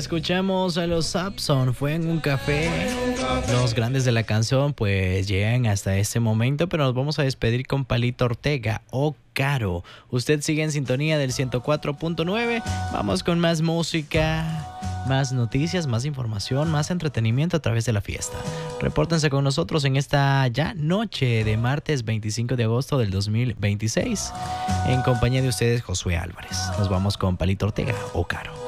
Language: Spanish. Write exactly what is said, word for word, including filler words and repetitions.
Escuchamos a los Sapson, fue en un café. Los grandes de la canción pues llegan hasta este momento, pero nos vamos a despedir con Palito Ortega o Caro. Usted sigue en sintonía del ciento cuatro punto nueve. Vamos con más música, más noticias, más información, más entretenimiento a través de la fiesta. Repórtense con nosotros en esta ya noche de martes veinticinco de agosto del dos mil veintiséis. En compañía de ustedes, Josué Álvarez. Nos vamos con Palito Ortega o Caro.